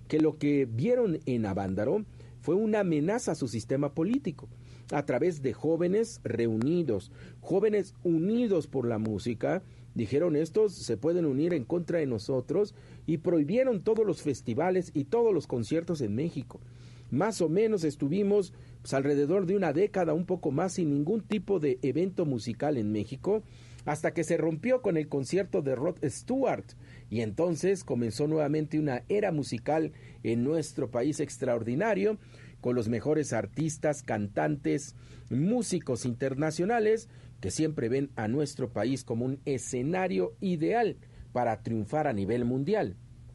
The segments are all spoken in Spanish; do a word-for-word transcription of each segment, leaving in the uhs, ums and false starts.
que lo que vieron en Avándaro fue una amenaza a su sistema político, a través de jóvenes reunidos, jóvenes unidos por la música. Dijeron, estos se pueden unir en contra de nosotros, y prohibieron todos los festivales y todos los conciertos en México. Más o menos estuvimos pues, alrededor de una década, un poco más, sin ningún tipo de evento musical en México, hasta que se rompió con el concierto de Rod Stewart, y entonces comenzó nuevamente una era musical en nuestro país extraordinario, con los mejores artistas, cantantes, músicos internacionales, que siempre ven a nuestro país como un escenario ideal para triunfar a nivel mundial.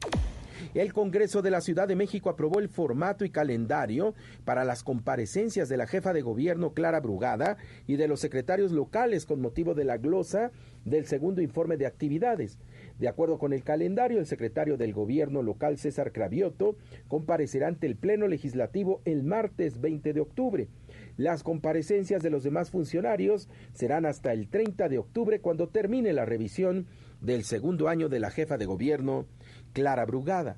El Congreso de la Ciudad de México aprobó el formato y calendario para las comparecencias de la jefa de gobierno Clara Brugada y de los secretarios locales con motivo de la glosa del segundo informe de actividades. De acuerdo con el calendario, el secretario del gobierno local, César Cravioto, comparecerá ante el Pleno Legislativo el martes veinte de octubre. Las comparecencias de los demás funcionarios serán hasta el treinta de octubre, cuando termine la revisión del segundo año de la jefa de gobierno, Clara Brugada.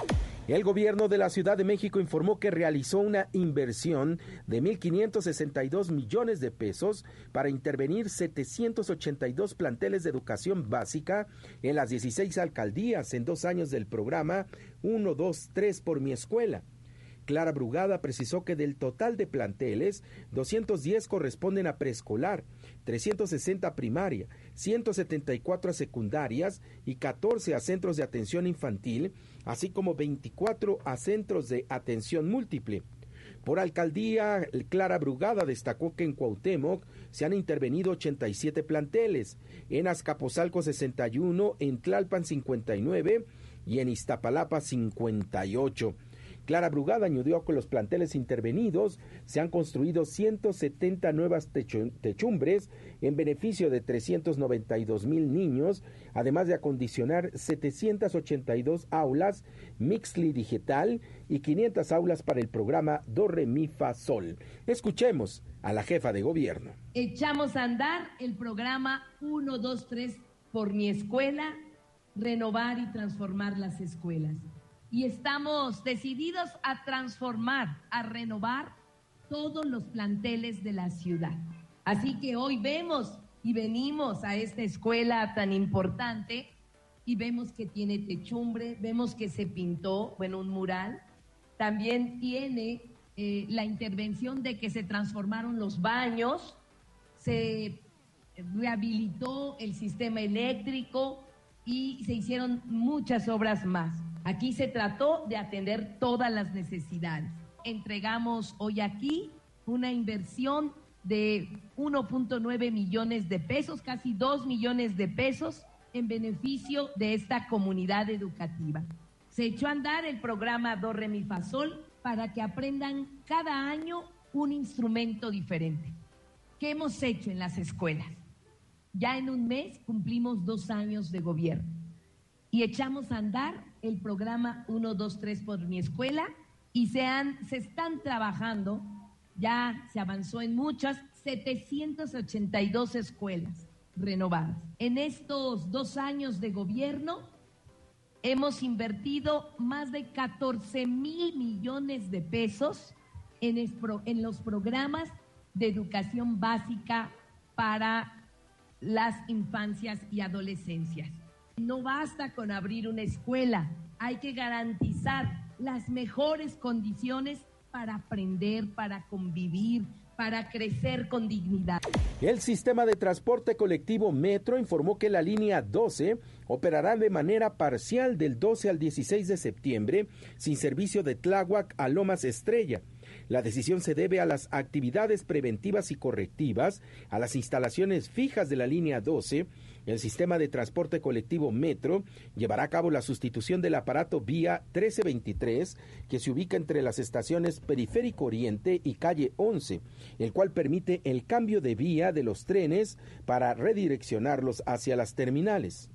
El gobierno de la Ciudad de México informó que realizó una inversión de mil quinientos sesenta y dos millones de pesos para intervenir setecientos ochenta y dos planteles de educación básica en las dieciséis alcaldías en dos años del programa uno, dos, tres por mi escuela. Clara Brugada precisó que del total de planteles, doscientos diez corresponden a preescolar, trescientos sesenta a primaria, ciento setenta y cuatro a secundarias y catorce a centros de atención infantil, así como veinticuatro a centros de atención múltiple. Por alcaldía, Clara Brugada destacó que en Cuauhtémoc se han intervenido ochenta y siete planteles, en Azcapotzalco sesenta y uno, en Tlalpan cincuenta y nueve y en Iztapalapa cincuenta y ocho. Clara Brugada añadió que los planteles intervenidos se han construido ciento setenta nuevas techu- techumbres en beneficio de trescientos noventa y dos mil niños, además de acondicionar setecientas ochenta y dos aulas Mixly Digital y quinientas aulas para el programa Do Re Mi Fa Sol. Escuchemos a la jefa de gobierno. Echamos a andar el programa uno, dos, tres por mi escuela, renovar y transformar las escuelas. Y estamos decididos a transformar, a renovar todos los planteles de la ciudad. Así que hoy vemos y venimos a esta escuela tan importante y vemos que tiene techumbre, vemos que se pintó, bueno, un mural. También tiene eh, la intervención de que se transformaron los baños, se rehabilitó el sistema eléctrico y se hicieron muchas obras más. Aquí se trató de atender todas las necesidades. Entregamos hoy aquí una inversión de uno punto nueve millones de pesos, casi dos millones de pesos, en beneficio de esta comunidad educativa. Se echó a andar el programa Do Re Mi Fa Sol para que aprendan cada año un instrumento diferente. ¿Qué hemos hecho en las escuelas? Ya en un mes cumplimos dos años de gobierno y echamos a andar el programa uno, dos, tres por mi escuela y se, han, se están trabajando, ya se avanzó en muchas, setecientas ochenta y dos escuelas renovadas. En estos dos años de gobierno hemos invertido más de catorce mil millones de pesos en, espro, en los programas de educación básica para las infancias y adolescencias. No basta con abrir una escuela, hay que garantizar las mejores condiciones para aprender, para convivir, para crecer con dignidad. El sistema de transporte colectivo Metro informó que la línea doce operará de manera parcial del doce al dieciséis de septiembre, sin servicio de Tláhuac a Lomas Estrella. La decisión se debe a las actividades preventivas y correctivas, a las instalaciones fijas de la línea doce. El sistema de transporte colectivo Metro llevará a cabo la sustitución del aparato vía trece veintitrés, que se ubica entre las estaciones Periférico Oriente y Calle once, el cual permite el cambio de vía de los trenes para redireccionarlos hacia las terminales.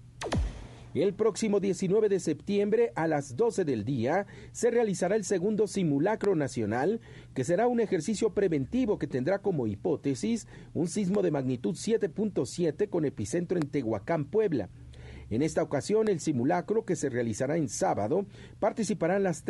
El próximo diecinueve de septiembre a las doce del día se realizará el segundo simulacro nacional, que será un ejercicio preventivo que tendrá como hipótesis un sismo de magnitud siete punto siete con epicentro en Tehuacán, Puebla. En esta ocasión, el simulacro, que se realizará en sábado, participarán las